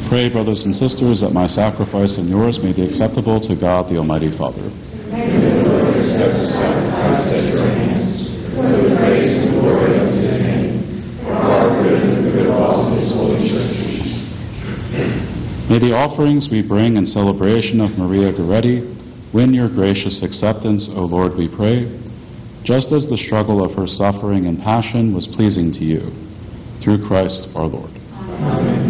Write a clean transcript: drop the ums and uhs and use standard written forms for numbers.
Pray, brothers and sisters, that my sacrifice and yours may be acceptable to God, the Almighty Father. May the Lord accept the sacrifice at your hands, for the praise and glory of his name, for our good and the good of all his holy church. May the offerings we bring in celebration of Maria Goretti win your gracious acceptance, O Lord, we pray, just as the struggle of her suffering and passion was pleasing to you. Through Christ our Lord. Amen.